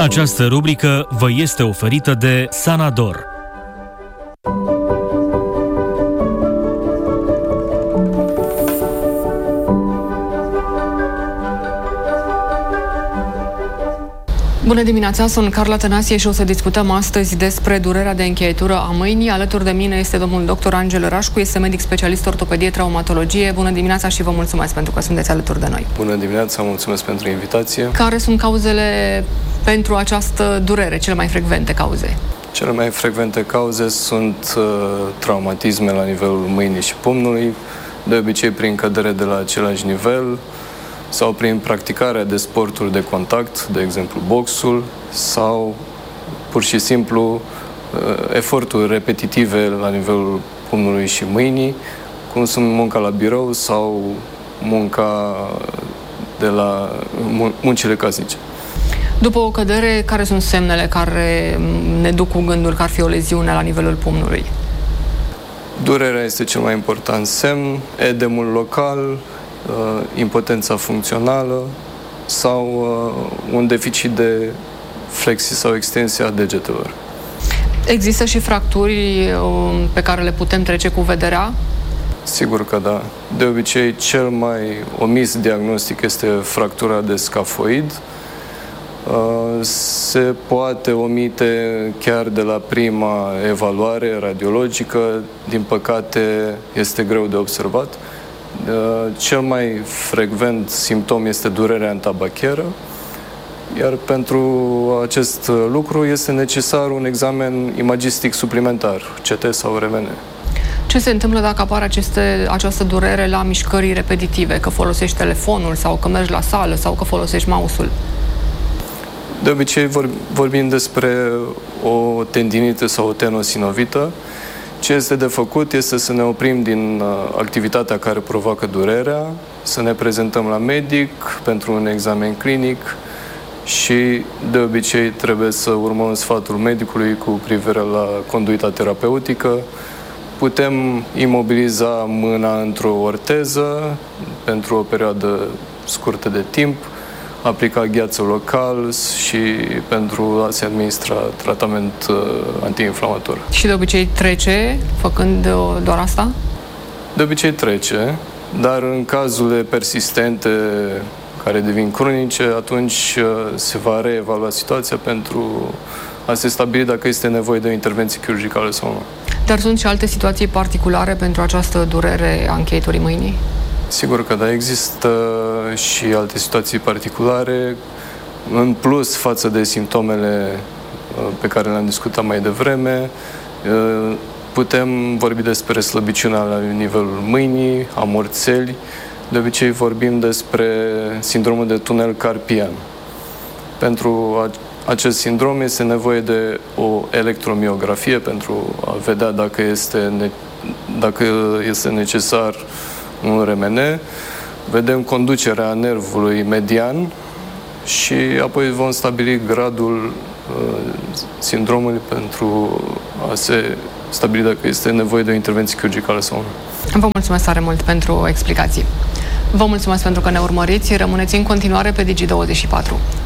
Această rubrică vă este oferită de Sanador. Bună dimineața, sunt Carla Tănasie și o să discutăm astăzi despre durerea de încheietură a mâinii. Alături de mine este domnul dr. Angel Rașcu, este medic specialist ortopedie, traumatologie. Bună dimineața și vă mulțumesc pentru că sunteți alături de noi. Bună dimineața, mulțumesc pentru invitație. Care sunt cauzele pentru această durere, cele mai frecvente cauze? Cele mai frecvente cauze sunt traumatisme la nivelul mâinii și pumnului, de obicei prin cădere de la același nivel, sau prin practicarea de sporturi de contact, de exemplu boxul, sau pur și simplu eforturi repetitive la nivelul pumnului și mâinii, cum sunt munca la birou sau munca de la muncile casnice. După o cădere, care sunt semnele care ne duc cu gândul că ar fi o leziune la nivelul pumnului? Durerea este cel mai important semn, edemul local, impotența funcțională sau un deficit de flexie sau extensie a degetelor. Există și fracturi pe care le putem trece cu vederea? Sigur că da. De obicei, cel mai omis diagnostic este fractura de scafoid. Se poate omite chiar de la prima evaluare radiologică. Din păcate, este greu de observat. Cel mai frecvent simptom este durerea antabacheră, iar pentru acest lucru este necesar un examen imagistic suplimentar, CT sau RMN. Ce se întâmplă dacă apare această durere la mișcări repetitive, că folosești telefonul sau că mergi la sală sau că folosești mouse-ul? De obicei vorbim despre o tendinită sau o tenosinovită. Ce este de făcut este să ne oprim din activitatea care provoacă durerea, să ne prezentăm la medic pentru un examen clinic și de obicei trebuie să urmăm sfatul medicului cu privire la conduita terapeutică. Putem imobiliza mâna într-o orteză pentru o perioadă scurtă de timp, aplica gheață local și pentru a se administra tratament antiinflamator. Și de obicei trece făcând doar asta? De obicei trece, dar în cazurile persistente care devin cronice, atunci se va reevalua situația pentru a se stabili dacă este nevoie de o intervenție chirurgicală sau nu. Dar sunt și alte situații particulare pentru această durere a încheieturii mâinii? Sigur că da, există și alte situații particulare, în plus față de simptomele pe care le-am discutat mai devreme. Putem vorbi despre slăbiciunea la nivelul mâinii, amorțeli. De obicei vorbim despre sindromul de tunel carpian. Pentru acest sindrom este nevoie de o electromiografie pentru a vedea dacă este necesar un RMN, vedem conducerea nervului median și apoi vom stabili gradul sindromului pentru a se stabili dacă este nevoie de o intervenție chirurgicală sau nu. Vă mulțumesc tare mult pentru explicații. Vă mulțumesc pentru că ne urmăriți. Rămâneți în continuare pe Digi24.